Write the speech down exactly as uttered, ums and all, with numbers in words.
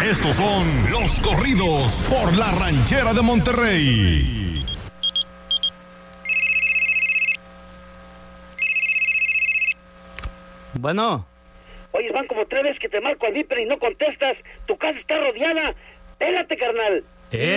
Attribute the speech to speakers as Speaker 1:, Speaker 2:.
Speaker 1: Estos son los corridos por la ranchera de Monterrey.
Speaker 2: Bueno.
Speaker 3: Oye, van como tres veces que te marco al Viper y no contestas. Tu casa está rodeada. Pélate, carnal.
Speaker 2: Eh.